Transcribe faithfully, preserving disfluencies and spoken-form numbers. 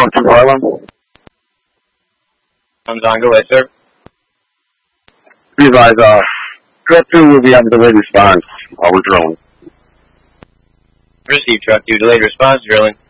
Truck two Harlem. Comes on, go ahead, sir. Be advised, uh, Truck two will be having delayed response. Uh, we're drilling. Receive Truck two, delayed response, drilling.